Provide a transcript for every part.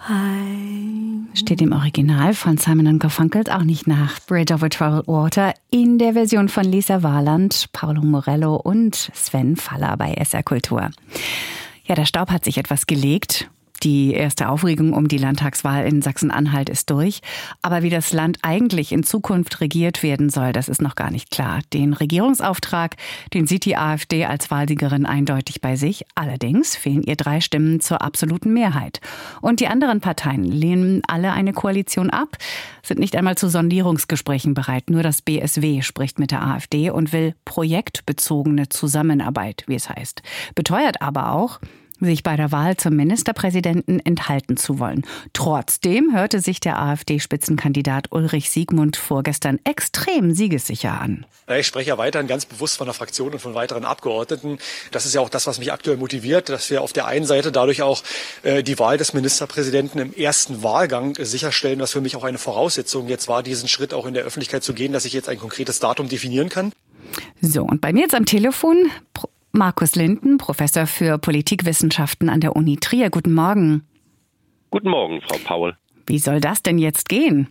Steht im Original von Simon & Garfunkel auch nicht nach. Bridge over Troubled Water in der Version von Lisa Warland, Paolo Morello und Sven Faller bei SR Kultur. Ja, der Staub hat sich etwas gelegt. Die erste Aufregung um die Landtagswahl in Sachsen-Anhalt ist durch. Aber wie das Land eigentlich in Zukunft regiert werden soll, das ist noch gar nicht klar. Den Regierungsauftrag, den sieht die AfD als Wahlsiegerin eindeutig bei sich. Allerdings fehlen ihr 3 Stimmen zur absoluten Mehrheit. Und die anderen Parteien lehnen alle eine Koalition ab, sind nicht einmal zu Sondierungsgesprächen bereit. Nur das BSW spricht mit der AfD und will projektbezogene Zusammenarbeit, wie es heißt. Beteuert aber auch, sich bei der Wahl zum Ministerpräsidenten enthalten zu wollen. Trotzdem hörte sich der AfD-Spitzenkandidat Ulrich Siegmund vorgestern extrem siegessicher an. Ich spreche ja weiterhin ganz bewusst von der Fraktion und von weiteren Abgeordneten. Das ist ja auch das, was mich aktuell motiviert, dass wir auf der einen Seite dadurch auch die Wahl des Ministerpräsidenten im ersten Wahlgang sicherstellen, was für mich auch eine Voraussetzung jetzt war, diesen Schritt auch in der Öffentlichkeit zu gehen, dass ich jetzt ein konkretes Datum definieren kann. So, und bei mir jetzt am Telefon Markus Linden, Professor für Politikwissenschaften an der Uni Trier. Guten Morgen. Guten Morgen, Frau Paul. Wie soll das denn jetzt gehen?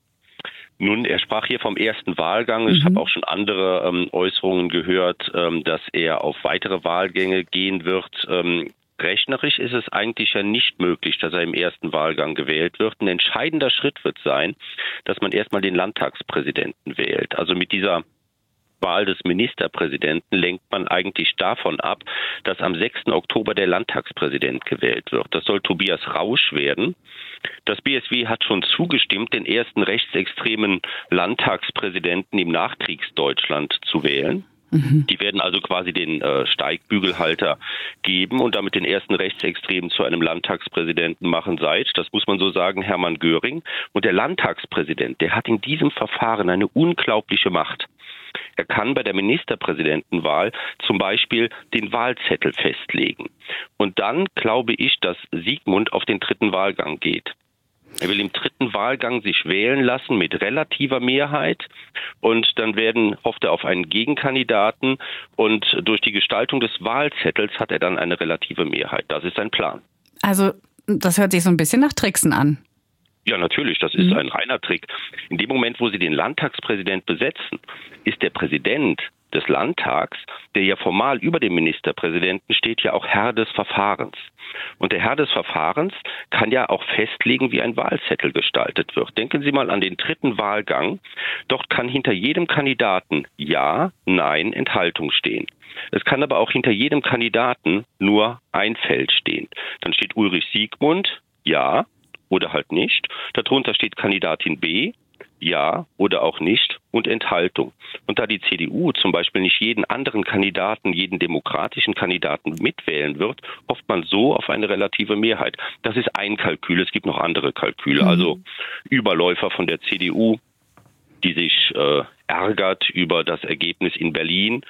Nun, er sprach hier vom ersten Wahlgang. Ich habe auch schon andere Äußerungen gehört, dass er auf weitere Wahlgänge gehen wird. Rechnerisch ist es eigentlich ja nicht möglich, dass er im ersten Wahlgang gewählt wird. Ein entscheidender Schritt wird sein, dass man erstmal den Landtagspräsidenten wählt. Also mit dieser Wahl des Ministerpräsidenten lenkt man eigentlich davon ab, dass am 6. Oktober der Landtagspräsident gewählt wird. Das soll Tobias Rausch werden. Das BSW hat schon zugestimmt, den ersten rechtsextremen Landtagspräsidenten im Nachkriegsdeutschland zu wählen. Die werden also quasi den Steigbügelhalter geben und damit den ersten Rechtsextremen zu einem Landtagspräsidenten machen seit, das muss man so sagen, Hermann Göring. Und der Landtagspräsident, der hat in diesem Verfahren eine unglaubliche Macht. Er kann bei der Ministerpräsidentenwahl zum Beispiel den Wahlzettel festlegen. Und dann glaube ich, dass Siegmund auf den 3. Wahlgang geht. Er will im 3. Wahlgang sich wählen lassen mit relativer Mehrheit und dann hofft er auf einen Gegenkandidaten und durch die Gestaltung des Wahlzettels hat er dann eine relative Mehrheit. Das ist sein Plan. Also das hört sich so ein bisschen nach Tricksen an. Ja, natürlich, das ist ein reiner Trick. In dem Moment, wo Sie den Landtagspräsident besetzen, ist der Präsident des Landtags, der ja formal über dem Ministerpräsidenten steht, ja auch Herr des Verfahrens. Und der Herr des Verfahrens kann ja auch festlegen, wie ein Wahlzettel gestaltet wird. Denken Sie mal an den 3. Wahlgang. Dort kann hinter jedem Kandidaten Ja, Nein, Enthaltung stehen. Es kann aber auch hinter jedem Kandidaten nur ein Feld stehen. Dann steht Ulrich Siegmund, Ja oder halt nicht. Darunter steht Kandidatin B, Ja oder auch nicht und Enthaltung. Und da die CDU zum Beispiel nicht jeden anderen Kandidaten, jeden demokratischen Kandidaten mitwählen wird, hofft man so auf eine relative Mehrheit. Das ist ein Kalkül. Es gibt noch andere Kalküle. Also Überläufer von der CDU, die sich ärgert über das Ergebnis in Berlin,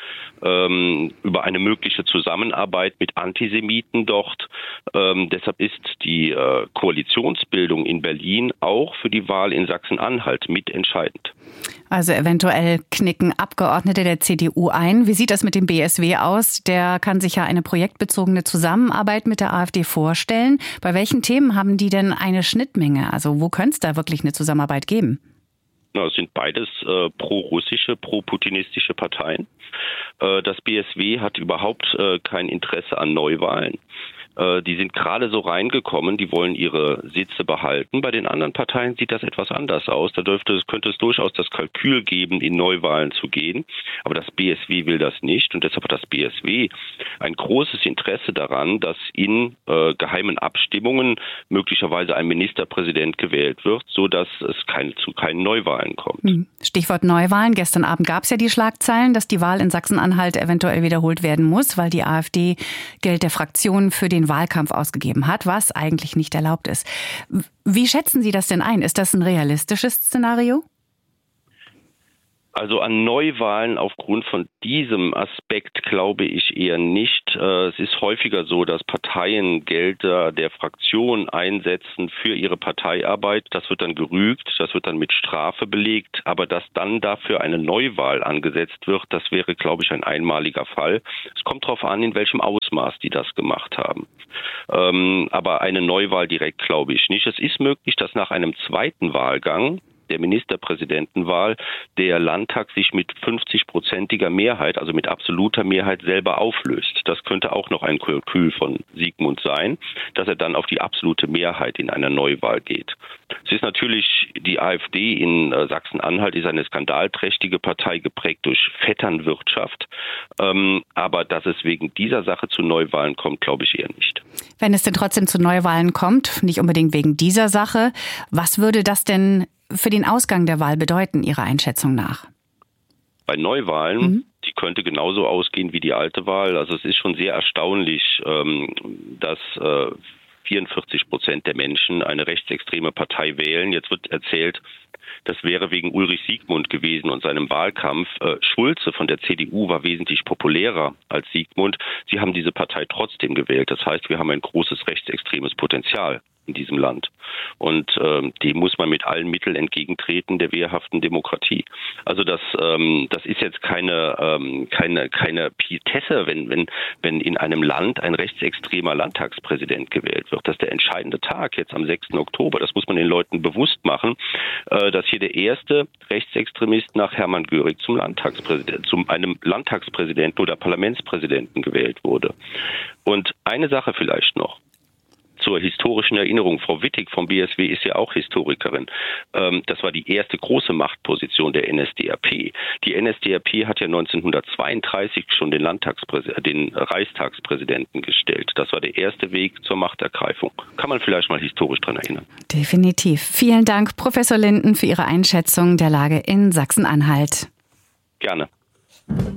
über eine mögliche Zusammenarbeit mit Antisemiten dort. Deshalb ist die Koalitionsbildung in Berlin auch für die Wahl in Sachsen-Anhalt mitentscheidend. Also eventuell knicken Abgeordnete der CDU ein. Wie sieht das mit dem BSW aus? Der kann sich ja eine projektbezogene Zusammenarbeit mit der AfD vorstellen. Bei welchen Themen haben die denn eine Schnittmenge? Also wo könnte es da wirklich eine Zusammenarbeit geben? Es sind beides pro-russische, pro-putinistische Parteien. Das BSW hat überhaupt kein Interesse an Neuwahlen. Die sind gerade so reingekommen, die wollen ihre Sitze behalten. Bei den anderen Parteien sieht das etwas anders aus. Da könnte es durchaus das Kalkül geben, in Neuwahlen zu gehen. Aber das BSW will das nicht. Und deshalb hat das BSW ein großes Interesse daran, dass in geheimen Abstimmungen möglicherweise ein Ministerpräsident gewählt wird, sodass es zu keinen Neuwahlen kommt. Stichwort Neuwahlen. Gestern Abend gab es ja die Schlagzeilen, dass die Wahl in Sachsen-Anhalt eventuell wiederholt werden muss, weil die AfD Geld der Fraktion für den Wahlkampf ausgegeben hat, was eigentlich nicht erlaubt ist. Wie schätzen Sie das denn ein? Ist das ein realistisches Szenario? Also an Neuwahlen aufgrund von diesem Aspekt glaube ich eher nicht. Es ist häufiger so, dass Parteien Gelder der Fraktion einsetzen für ihre Parteiarbeit. Das wird dann gerügt, das wird dann mit Strafe belegt. Aber dass dann dafür eine Neuwahl angesetzt wird, das wäre, glaube ich, ein einmaliger Fall. Es kommt darauf an, in welchem Ausmaß die das gemacht haben. Aber eine Neuwahl direkt glaube ich nicht. Es ist möglich, dass nach einem zweiten Wahlgang der Ministerpräsidentenwahl der Landtag sich mit 50-prozentiger Mehrheit, also mit absoluter Mehrheit selber auflöst. Das könnte auch noch ein Kalkül von Sigmund sein, dass er dann auf die absolute Mehrheit in einer Neuwahl geht. Es ist natürlich, die AfD in Sachsen-Anhalt ist eine skandalträchtige Partei, geprägt durch Vetternwirtschaft. Aber dass es wegen dieser Sache zu Neuwahlen kommt, glaube ich eher nicht. Wenn es denn trotzdem zu Neuwahlen kommt, nicht unbedingt wegen dieser Sache, was würde das denn für den Ausgang der Wahl bedeuten, Ihrer Einschätzung nach? Bei Neuwahlen, die könnte genauso ausgehen wie die alte Wahl. Also es ist schon sehr erstaunlich, dass 44% der Menschen eine rechtsextreme Partei wählen. Jetzt wird erzählt, das wäre wegen Ulrich Siegmund gewesen und seinem Wahlkampf. Schulze von der CDU war wesentlich populärer als Siegmund. Sie haben diese Partei trotzdem gewählt. Das heißt, wir haben ein großes rechtsextremes Potenzial in diesem Land. Und dem muss man mit allen Mitteln entgegentreten, der wehrhaften Demokratie. Also das ist jetzt keine Petitesse, wenn in einem Land ein rechtsextremer Landtagspräsident gewählt wird. Das ist der entscheidende Tag jetzt am 6. Oktober. Das muss man den Leuten bewusst machen, dass hier der erste Rechtsextremist nach Hermann Göring zu einem Landtagspräsidenten oder Parlamentspräsidenten gewählt wurde. Und eine Sache vielleicht noch. Zur historischen Erinnerung, Frau Wittig vom BSW ist ja auch Historikerin. Das war die erste große Machtposition der NSDAP. Die NSDAP hat ja 1932 schon den Reichstagspräsidenten gestellt. Das war der erste Weg zur Machtergreifung. Kann man vielleicht mal historisch dran erinnern. Definitiv. Vielen Dank, Professor Linden, für Ihre Einschätzung der Lage in Sachsen-Anhalt. Gerne.